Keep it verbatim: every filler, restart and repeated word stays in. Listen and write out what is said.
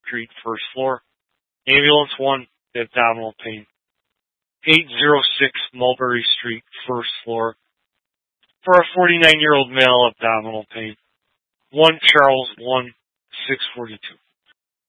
Street, first floor. Ambulance one, abdominal pain. eight oh six Mulberry Street, first floor. For a forty-nine-year-old male, abdominal pain. one Charles one, six forty-two.